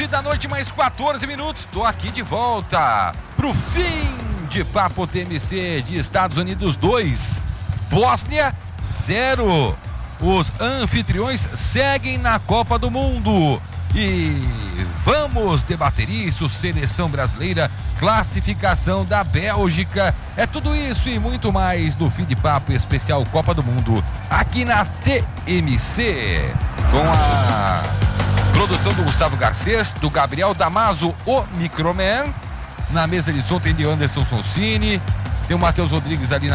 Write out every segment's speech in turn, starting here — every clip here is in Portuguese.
da noite, mais 14 minutos. Tô aqui de volta pro fim de Papo TMC de Estados Unidos 2, Bósnia 0. Os anfitriões seguem na Copa do Mundo. E vamos debater isso, seleção brasileira, classificação da Bélgica, é tudo isso e muito mais no Fim de Papo especial Copa do Mundo, aqui na TMC, com a produção do Gustavo Garcês, do Gabriel Damaso, o Microman, na mesa de som tem de Anderson Sonsini, tem o Matheus Rodrigues ali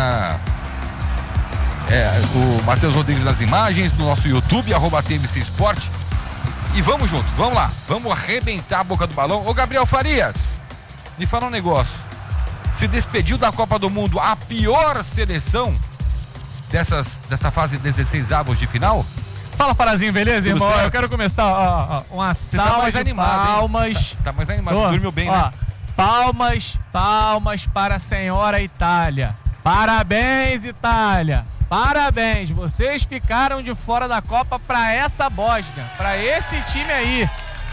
o Matheus Rodrigues nas imagens, no nosso YouTube, @TMC Esporte. E vamos junto, vamos lá, vamos arrebentar a boca do balão. Ô Gabriel Farias, me fala um negócio. Se despediu da Copa do Mundo a pior seleção dessa fase de 16 avos de final? Fala, Farazinho, beleza, Tudo irmão? certo? Eu quero começar uma salva de palmas. Você tá mais animado, você dormiu bem, né? Palmas para a senhora Itália. Parabéns, Itália. Parabéns, vocês ficaram de fora da Copa para essa Bósnia, para esse time aí.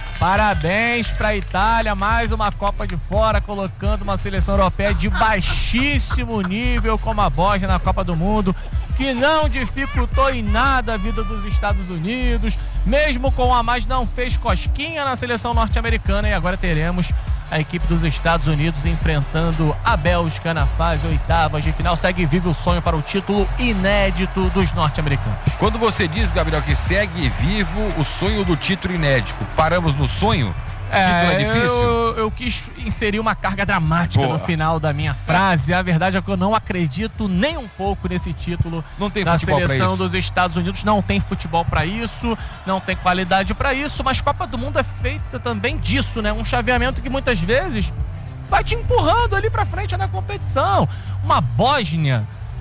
Parabéns para a Itália, mais uma Copa de fora, colocando uma seleção europeia de baixíssimo nível como a Bósnia na Copa do Mundo, que não dificultou em nada a vida dos Estados Unidos, mesmo com a mais não fez cosquinha na seleção norte-americana. E agora teremos a equipe dos Estados Unidos enfrentando a Bélgica na fase oitavas de final. Segue vivo o sonho para o título inédito dos norte-americanos. Quando você diz, Gabriel, que segue vivo o sonho do título inédito, paramos no sonho? Título é difícil? Eu quis inserir uma carga dramática no final da minha frase. A verdade é que eu não acredito nem um pouco nesse título. Não tem da futebol pra seleção isso. dos Estados Unidos. Não tem futebol para isso, não tem qualidade para isso, mas Copa do Mundo é feita também disso, né? Um chaveamento que muitas vezes vai te empurrando ali para frente na competição. Uma Bósnia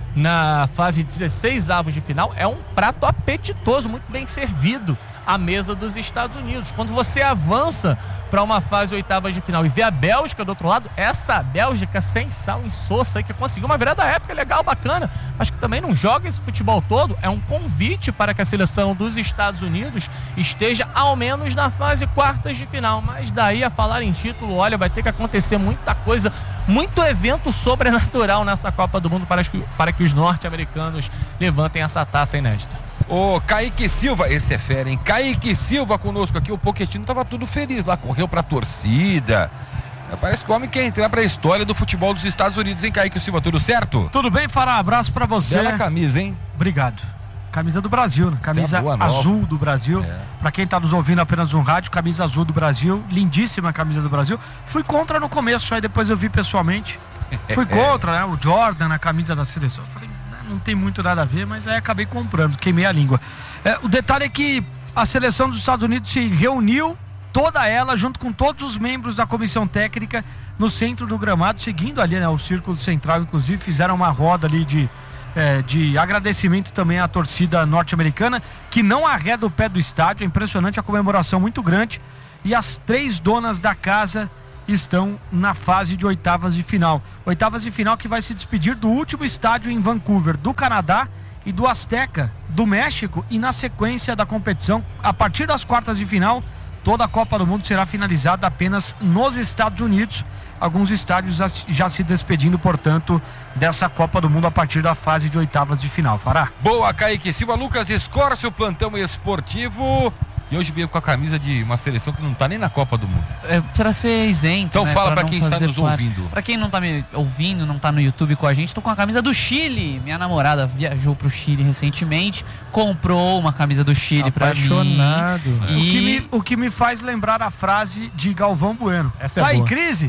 na fase 16 avos de final é um prato apetitoso, muito bem servido à mesa dos Estados Unidos. Quando você avança para uma fase oitavas de final e vê a Bélgica do outro lado, essa Bélgica sem sal em Sousa, que conseguiu uma virada épica, legal, bacana, mas que também não joga esse futebol todo, é um convite para que a seleção dos Estados Unidos esteja ao menos na fase quartas de final. Mas daí a falar em título, olha, vai ter que acontecer muita coisa, muito evento sobrenatural nessa Copa do Mundo para que os norte-americanos levantem essa taça inédita. Ô, Kaique Silva, esse é fera, hein? Kaique Silva conosco aqui, o Pochettino tava tudo feliz lá, correu pra torcida. Parece que o homem quer entrar pra história do futebol dos Estados Unidos, hein, Kaique Silva? Tudo certo? Tudo bem, Fará? Abraço pra você. Bela camisa, hein? Obrigado. Camisa do Brasil, né? Camisa azul do Brasil. Pra quem tá nos ouvindo apenas no rádio, camisa azul do Brasil, lindíssima camisa do Brasil. Fui contra no começo, aí depois eu vi pessoalmente. Fui contra, né? O Jordan na camisa da seleção. Falei, não tem muito nada a ver, mas aí acabei comprando, queimei a língua. O detalhe é que a seleção dos Estados Unidos se reuniu, toda ela, junto com todos os membros da comissão técnica, no centro do gramado, seguindo ali, né, o círculo central, inclusive, fizeram uma roda ali de agradecimento também à torcida norte-americana, que não arreda o pé do estádio. É impressionante, a comemoração muito grande, e as 3 donas da casa estão na fase de oitavas de final. Oitavas de final que vai se despedir do último estádio em Vancouver, do Canadá, e do Azteca, do México, e na sequência da competição, a partir das quartas de final, toda a Copa do Mundo será finalizada apenas nos Estados Unidos. Alguns estádios já se despedindo, portanto, dessa Copa do Mundo a partir da fase de oitavas de final. Fará? Boa, Kaique Silva. Lucas Escorcio, plantão esportivo. E hoje veio com a camisa de uma seleção que não tá nem na Copa do Mundo. Pra ser isento. Então, né, fala pra quem está nos ouvindo. Pra quem não tá me ouvindo, não tá no YouTube com a gente, tô com a camisa do Chile. Minha namorada viajou pro Chile recentemente, comprou uma camisa do Chile pra mim. Apaixonado. O que me faz lembrar a frase de Galvão Bueno. Essa é tá boa. Em crise?